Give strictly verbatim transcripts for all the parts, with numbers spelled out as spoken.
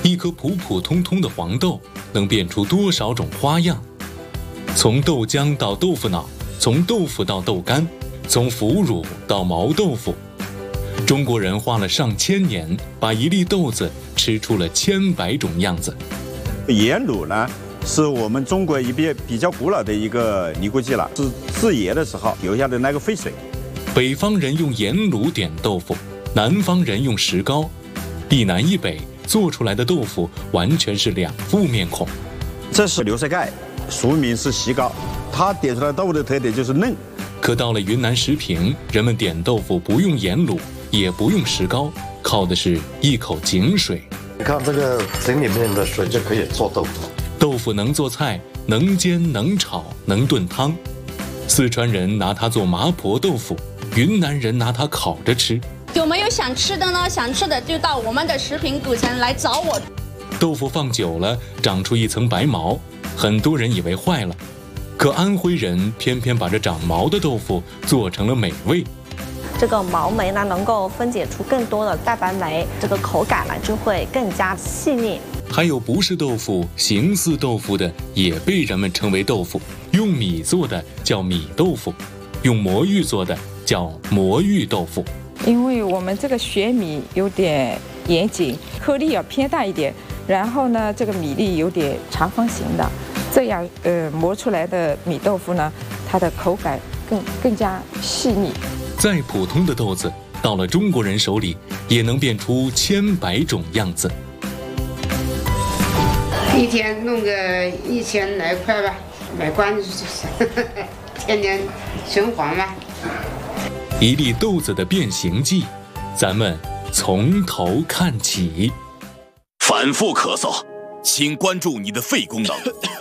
一颗普普通通的黄豆能变出多少种花样？从豆浆到豆腐脑，从豆腐到豆干，从腐乳到毛豆腐，中国人花了上千年，把一粒豆子吃出了千百种样子。 盐卤呢，是我们中国一边比较古老的一个尼姑祭了，是制盐的时候留下的那个废水。 北方人用盐卤点豆腐，南方人用石膏，一南一北做出来的豆腐完全是两副面孔。 这是流沙盖，俗名是席糕，它点出来豆腐的特点就是嫩。 可到了云南石屏，人们点豆腐不用盐卤，也不用石膏，靠的是一口井水。 你看这个井里面的水就可以做豆腐。 豆腐能做菜，能煎能炒能炖汤。四川人拿它做麻婆豆腐，云南人拿它烤着吃。 有没有想吃的呢？想吃的就到我们的石屏古城来找我。 豆腐放久了长出一层白毛，很多人以为坏了，可安徽人偏偏把这长毛的豆腐做成了美味。 这个毛酶呢，能够分解出更多的蛋白酶，这个口感呢就会更加细腻。 还有不是豆腐、形似豆腐的，也被人们称为豆腐。用米做的叫米豆腐，用魔芋做的叫魔芋豆腐。 因为我们这个学米有点严谨，颗粒要偏大一点，然后呢，这个米粒有点长方形的，这样呃磨出来的米豆腐呢，它的口感更更加细腻。 再普通的豆子，到了中国人手里，也能变出千百种样子。 一天弄个一千来块吧，买关子就是，天天循环吧。 一粒豆子的变形记，咱们从头看起。 反复咳嗽，请关注你的肺功能。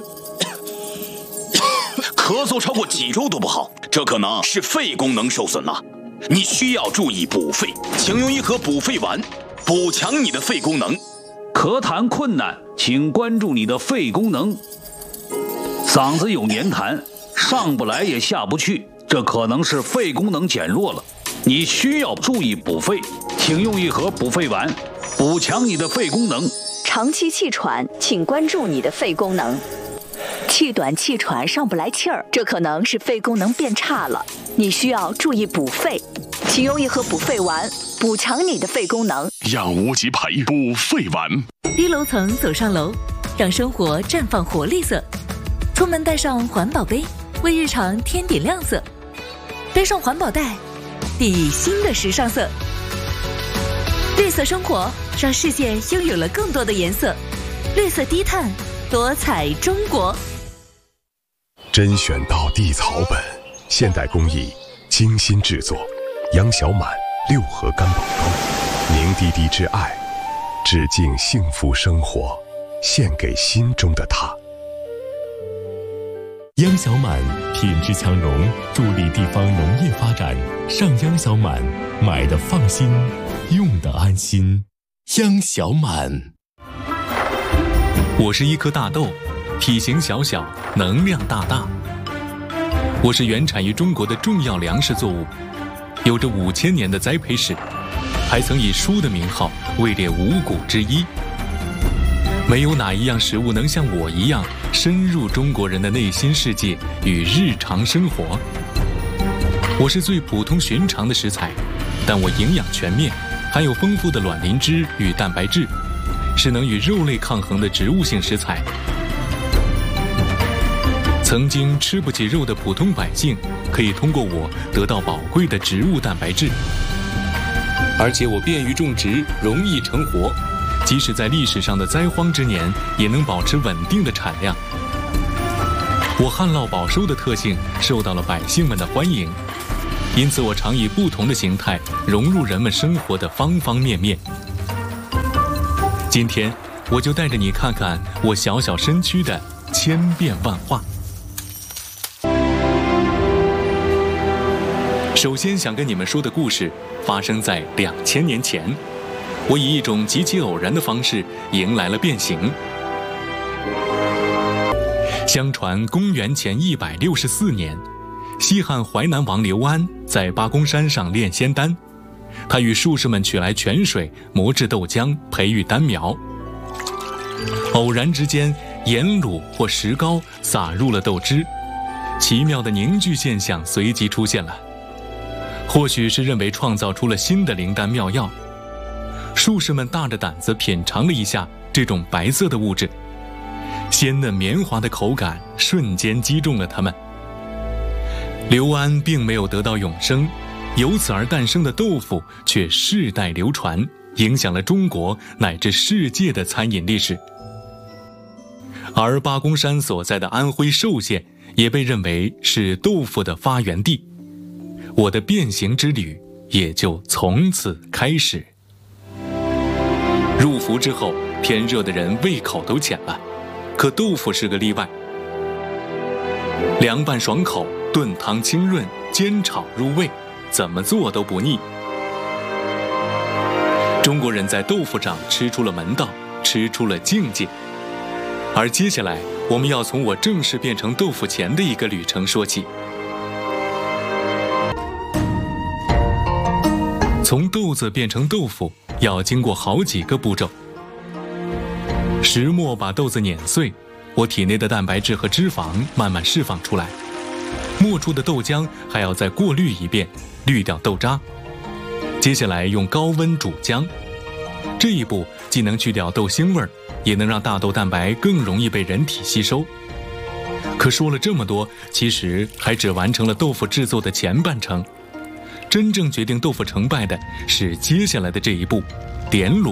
咳嗽超过几周都不好，这可能是肺功能受损了。你需要注意补肺，请用一盒补肺丸，补强你的肺功能。 咳痰困难，请关注你的肺功能。嗓子有黏痰，上不来也下不去，这可能是肺功能减弱了。你需要注意补肺，请用一盒补肺丸，补强你的肺功能。 长期气喘，请关注你的肺功能。气短气喘上不来气儿，这可能是肺功能变差了，你需要注意补肺，请用一盒补肺丸，补强你的肺功能。 让无极培补肺丸。 低楼层走上楼，让生活绽放活力色。出门带上环保杯，为日常添点亮色。背上环保袋，抵新的时尚色。绿色生活，让世界拥有了更多的颜色。绿色低碳，多彩中国。 甄选到地草本，现代工艺，精心制作。杨小满六合干宝膏，凝滴滴之爱，致敬幸福生活，献给心中的他。 央小满品质强融，助力地方农业发展。上央小满，买的放心，用的安心。央小满。 我是一颗大豆，体型小小，能量大大。我是原产于中国的重要粮食作物，有着五千年的栽培史，还曾以书的名号位列五谷之一。没有哪一样食物能像我一样深入中国人的内心世界与日常生活。我是最普通寻常的食材，但我营养全面，含有丰富的卵磷脂与蛋白质，是能与肉类抗衡的植物性食材。曾经吃不起肉的普通百姓，可以通过我得到宝贵的植物蛋白质。而且我便于种植，容易成活，即使在历史上的灾荒之年，也能保持稳定的产量。我旱涝保收的特性受到了百姓们的欢迎，因此我常以不同的形态融入人们生活的方方面面。今天我就带着你看看我小小身躯的千变万化。首先想跟你们说的故事发生在两千年前，我以一种极其偶然的方式迎来了变形。相传公元前一百六十四年，西汉淮南王刘安在八公山上炼仙丹，他与术士们取来泉水磨制豆浆，培育丹苗。 偶然之间，盐卤或石膏洒入了豆汁，奇妙的凝聚现象随即出现了。或许是认为创造出了新的灵丹妙药，术士们大着胆子品尝了一下这种白色的物质，鲜嫩绵滑的口感瞬间击中了他们。刘安并没有得到永生，由此而诞生的豆腐却世代流传，影响了中国乃至世界的餐饮历史。而八公山所在的安徽寿县也被认为是豆腐的发源地，我的变形之旅也就从此开始。入伏之后，天热的人胃口都浅了，可豆腐是个例外，凉拌爽口，炖汤清润，煎炒入味，怎么做都不腻。中国人在豆腐上吃出了门道，吃出了境界。而接下来，我们要从我正式变成豆腐前的一个旅程说起。从豆子变成豆腐，要经过好几个步骤。石磨把豆子碾碎，我体内的蛋白质和脂肪慢慢释放出来。磨出的豆浆还要再过滤一遍，滤掉豆渣。接下来用高温煮浆，这一步既能去掉豆腥味儿，也能让大豆蛋白更容易被人体吸收。可说了这么多，其实还只完成了豆腐制作的前半程。真正决定豆腐成败的是接下来的这一步，点卤。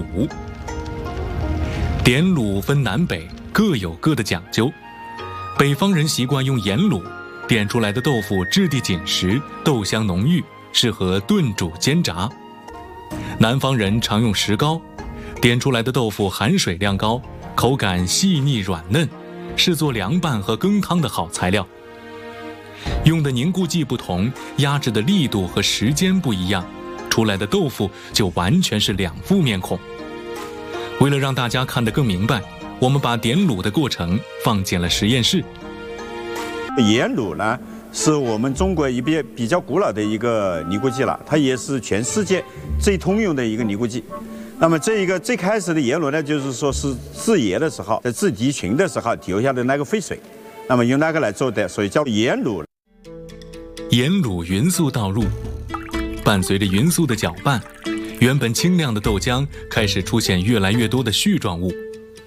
点卤分南北，各有各的讲究。北方人习惯用盐卤，点出来的豆腐质地紧实，豆香浓郁，适合炖煮煎炸。南方人常用石膏，点出来的豆腐含水量高，口感细腻软嫩，是做凉拌和羹汤的好材料。用的凝固剂不同，压制的力度和时间不一样，出来的豆腐就完全是两副面孔。为了让大家看得更明白，我们把点卤的过程放进了实验室。 盐卤呢，是我们中国一边比较古老的一个尼姑剂了，它也是全世界最通用的一个尼姑剂。那么这一个最开始的盐卤呢，就是说是制盐的时候，在制敌群的时候留下的那个废水，那么用那个来做的，所以叫盐卤。 盐卤匀速倒入，伴随着匀速的搅拌，原本清亮的豆浆开始出现越来越多的絮状物。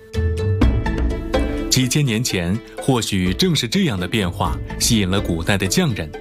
几千年前，或许正是这样的变化吸引了古代的匠人，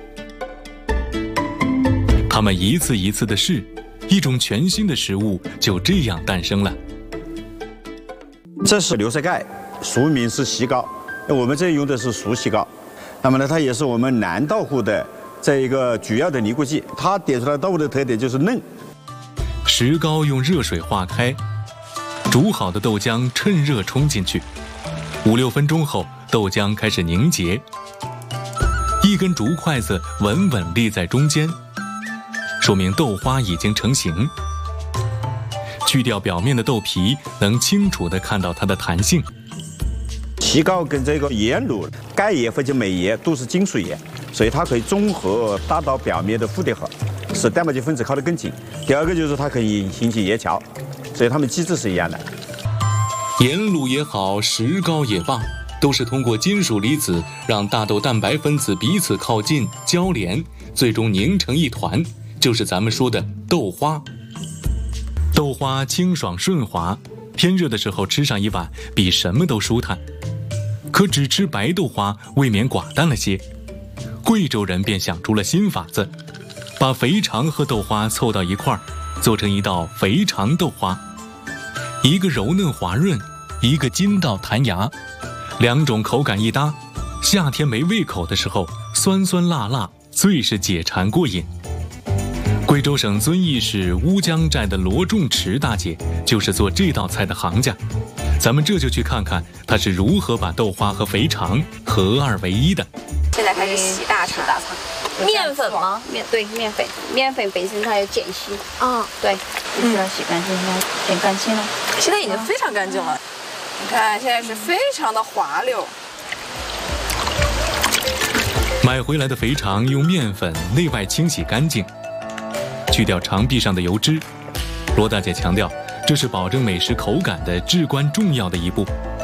他们一次一次的试，一种全新的食物就这样诞生了。 这是流色钙，俗名是席膏，我们这用的是熟席膏。那么呢，它也是我们南豆腐的这一个主要的尼姑剂。它点出来豆腐的特点就是嫩。 石膏用热水化开，煮好的豆浆趁热冲进去。五六分钟后，豆浆开始凝结，一根竹筷子稳稳立在中间，说明豆花已经成型。去掉表面的豆皮，能清楚地看到它的弹性。 席膏跟这个盐卤、钙盐或者镁盐都是金属盐，所以它可以中和达到表面的负电荷，使蛋白质分子靠得更紧。第二个就是它可以引起盐桥，所以它们机制是一样的。 盐卤也好，石膏也罢，都是通过金属离子让大豆蛋白分子彼此靠近交连，最终凝成一团，就是咱们说的豆花。豆花清爽顺滑，天热的时候吃上一碗比什么都舒坦。可只吃白豆花未免寡淡了些，贵州人便想出了新法子，把肥肠和豆花凑到一块儿，做成一道肥肠豆花。一个柔嫩滑润，一个筋道弹牙，两种口感一搭，夏天没胃口的时候，酸酸辣辣，最是解馋过瘾。贵州省遵义市乌江寨的罗仲池大姐就是做这道菜的行家，咱们这就去看看她是如何把豆花和肥肠合二为一的。 现在开始洗大肠，大肠。面粉吗？面对面粉，面粉本身它有碱性。啊，对，必须要洗干净，要剪干净了。 现在已经非常干净了，你看现在是非常的滑溜。 买回来的肥肠用面粉内外清洗干净，去掉肠壁上的油脂。罗大姐强调，这是保证美食口感的至关重要的一步。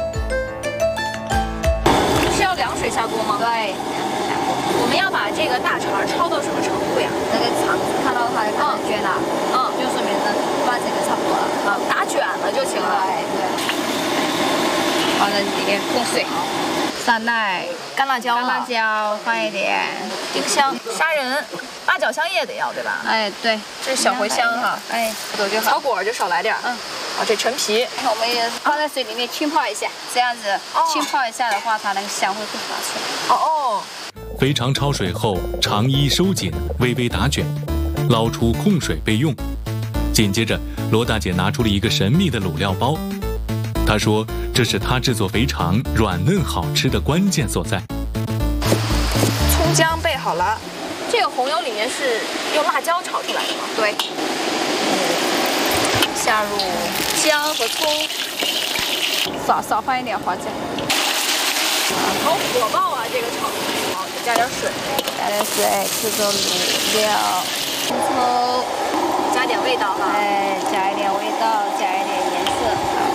把这个大肠焯到什么程度呀？ 那个肠子看到它开始卷了，嗯，就说明呢完成的差不多了， 啊，打卷了就行了。 对，放在里面过水，酸奶、 干辣椒， 干辣椒放一点， 丁香、砂仁、八角香叶得要对吧？ 哎，对， 这是小茴香哈， 哎，走就好。 草果就少来点，嗯，啊，这陈皮， 我们也放在水里面浸泡一下，这样子浸泡一下的话，它那个香会更发出来。 哦哦。 肥肠焯水后，肠衣收紧，微微打卷，捞出控水备用。紧接着，罗大姐拿出了一个神秘的卤料包，她说这是她制作肥肠软嫩好吃的关键所在。 葱姜备好了，这个红油里面是用辣椒炒出来的吗？ 对。下入姜和葱，少少放一点花椒。 好火爆啊！这个炒，好，加点水， 加点水，制作卤料，葱， 加点味道哈。 哎，加一点味道，加一点颜色。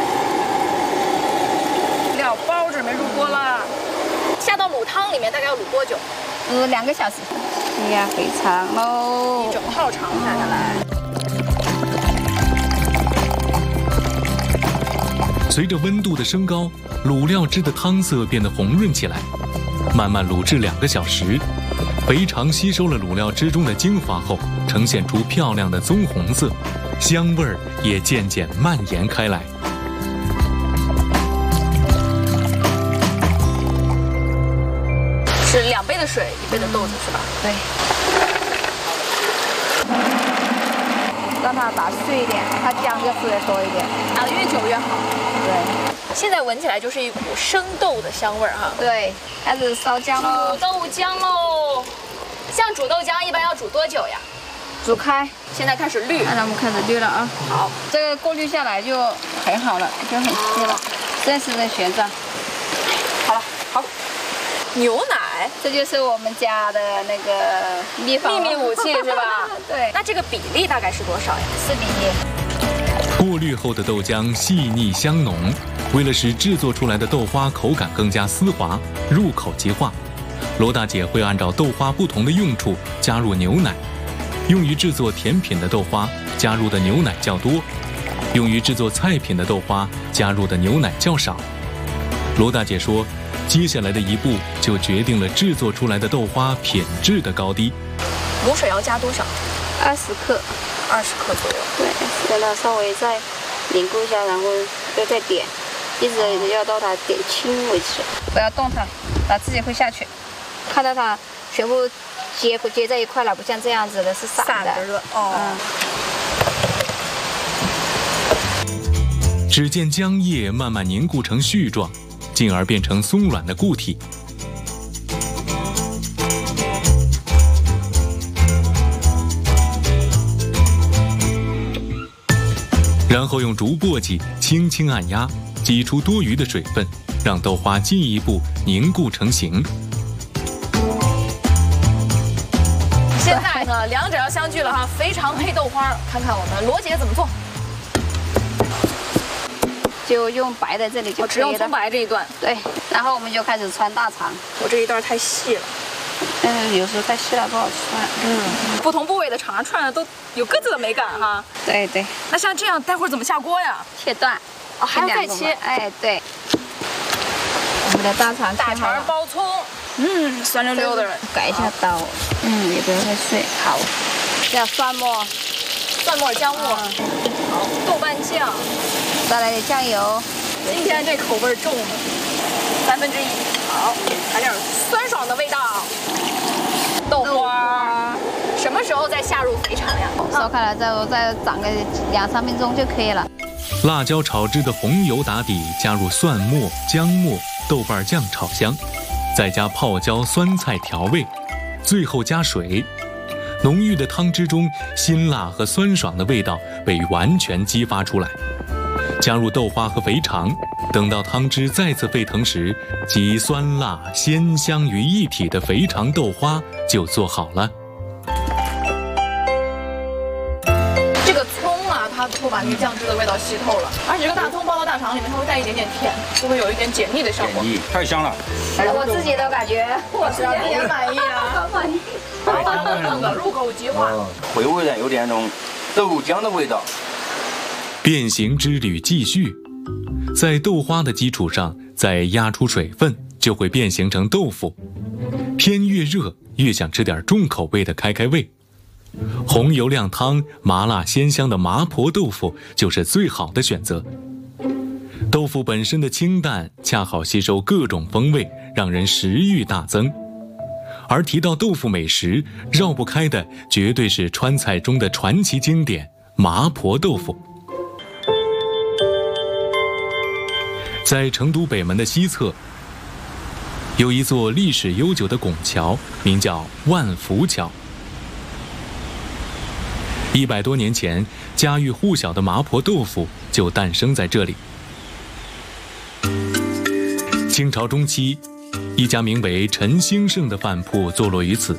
料包准备入锅了，下到卤汤里面大概要卤多久？ 卤两个小时。哎呀，肥肠喽！ 一整套肠下下来。 随着温度的升高，卤料汁的汤色变得红润起来。慢慢卤制两个小时，肥肠吸收了卤料汁中的精华后，呈现出漂亮的棕红色，香味儿也渐渐蔓延开来。 是两杯的水，一杯的豆子是吧？ 对。让它打碎一点，它姜就碎的多一点， 打得越久越好。 对。 现在闻起来就是一股生豆的香味儿哈。 对，开始烧姜喽。 煮豆浆喽。像煮豆浆一般要煮多久呀？ 煮开。 现在开始滤。 那我们开始滤了啊。 好， 这个过滤下来就很好了，就很细了。正式的旋转。 好了，好。牛奶， 这就是我们家的那个秘方秘密武器是吧？ 对。 那这个比例大概是多少呀？ 四比一。 过滤后的豆浆细腻香浓，为了使制作出来的豆花口感更加丝滑，入口即化，罗大姐会按照豆花不同的用处加入牛奶。用于制作甜品的豆花加入的牛奶较多，用于制作菜品的豆花加入的牛奶较少。罗大姐说，接下来的一步就决定了制作出来的豆花品质的高低。 卤水要加多少？ 二十克， 二十克左右。 对，让它稍微再凝固一下，然后就再点，一直要到它点轻为止，不要动它，它自己会下去。看到它全部结结在一块了，不像这样子的是散的。 散的哦。 嗯。只见浆液慢慢凝固成絮状，进而变成松软的固体。然后用竹簸箕轻轻按压，挤出多余的水分，让豆花进一步凝固成型。 现在呢，两者要相聚了哈，肥肠配豆花，看看我们罗姐怎么做。 就用白的这里就可以了， 只用葱白这一段。 对，然后我们就开始穿大肠。 我这一段太细了， 嗯，有时候太细了不好穿。 嗯，不同部位的肠串的都有各自的美感哈。 对对。 那像这样，待会儿怎么下锅呀？ 切断。 哦，还要再切。 哎，对。我们的大肠大肠包葱，嗯，酸溜溜的。 改一下刀，嗯，也不要太碎。好。要蒜末， 蒜末、姜末。好，豆瓣酱。 再来点酱油， 今天这口味重，三分之一。好，来点酸爽的味道。豆花，什么时候再下入肥肠呀？ 烧开了再再涨个两三分钟就可以了。 辣椒炒制的红油打底，加入蒜末、姜末、豆瓣酱炒香，再加泡椒、酸菜调味，最后加水。浓郁的汤汁中，辛辣和酸爽的味道被完全激发出来。加入豆花和肥肠，等到汤汁再次沸腾时，集酸辣鲜香于一体的肥肠豆花就做好了。 这个葱啊，它从把那个酱汁的味道吸透了。而且这个大葱包到大肠里面，它会带一点点甜，会不会有一点解腻的效果？ 解腻，太香了。 我自己都感觉， 我自己也满意啊，很满意。太香了，入口即化， 回味的有点那种豆浆的味道。 变形之旅继续，在豆花的基础上再压出水分，就会变形成豆腐。天越热，越想吃点重口味的开开胃。红油亮汤、麻辣鲜香的麻婆豆腐就是最好的选择。豆腐本身的清淡，恰好吸收各种风味，让人食欲大增。而提到豆腐美食，绕不开的绝对是川菜中的传奇经典麻婆豆腐。在成都北门的西侧，有一座历史悠久的拱桥，名叫万福桥。一百多年前，家喻户晓的麻婆豆腐就诞生在这里。清朝中期，一家名为陈兴盛的饭铺坐落于此。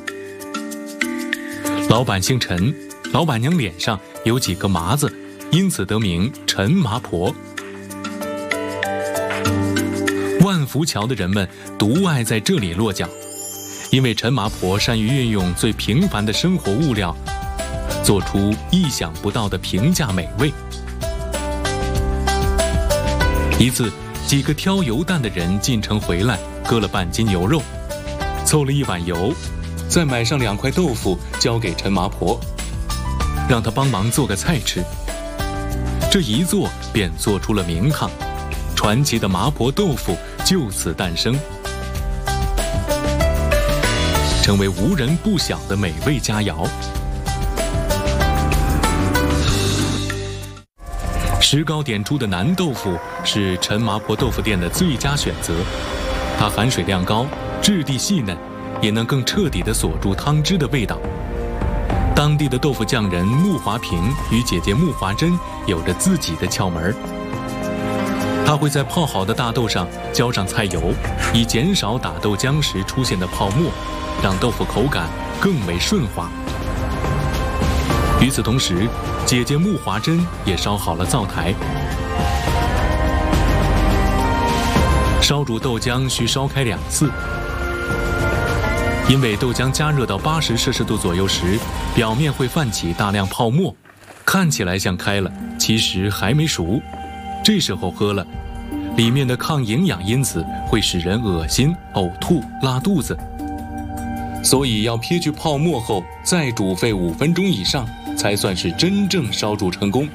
老板姓陈，老板娘脸上有几个麻子，因此得名陈麻婆。万福桥的人们独爱在这里落脚，因为陈麻婆善于运用最平凡的生活物料，做出意想不到的平价美味。一次，几个挑油担的人进城回来，割了半斤牛肉，凑了一碗油，再买上两块豆腐交给陈麻婆，让他帮忙做个菜吃。这一做便做出了名堂，传奇的麻婆豆腐就此诞生，成为无人不晓的美味佳肴。石膏点出的南豆腐是陈麻婆豆腐店的最佳选择，它含水量高，质地细嫩，也能更彻底地锁住汤汁的味道。当地的豆腐匠人穆华平与姐姐穆华珍有着自己的窍门，他会在泡好的大豆上浇上菜油，以减少打豆浆时出现的泡沫，让豆腐口感更为顺滑。与此同时，姐姐穆华珍也烧好了灶台。烧煮豆浆需烧开两次，因为豆浆加热到八十摄氏度左右时，表面会泛起大量泡沫，看起来像开了，其实还没熟。这时候喝了，里面的抗营养因子会使人恶心、呕吐、拉肚子，所以要撇去泡沫后再煮沸五分钟以上，才算是真正烧煮成功。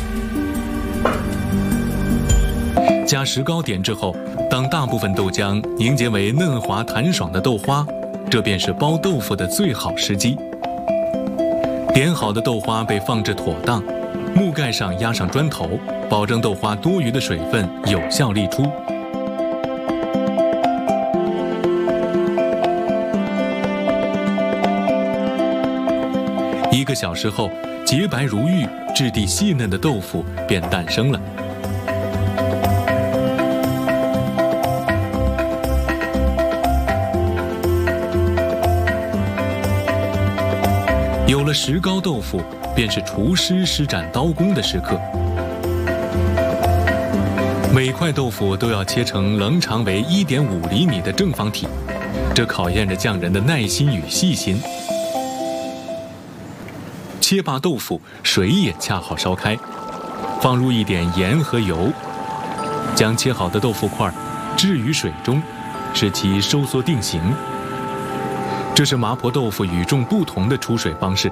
加石膏点制后，当大部分豆浆凝结为嫩滑弹爽的豆花，这便是包豆腐的最好时机。点好的豆花被放置妥当，木盖上压上砖头，保证豆花多余的水分有效沥出。一个小时后，洁白如玉、质地细嫩的豆腐便诞生了。有了石膏豆腐，便是厨师施展刀工的时刻。每块豆腐都要切成棱长为 一点五厘米的正方体，这考验着匠人的耐心与细心。切罢豆腐，水也恰好烧开，放入一点盐和油，将切好的豆腐块置于水中，使其收缩定型。这是麻婆豆腐与众不同的出水方式。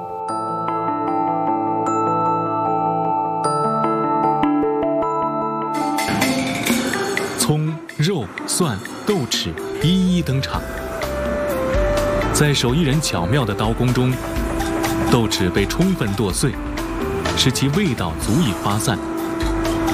葱、肉、蒜、豆豉一一登场，在手艺人巧妙的刀工中，豆豉被充分剁碎，使其味道足以发散。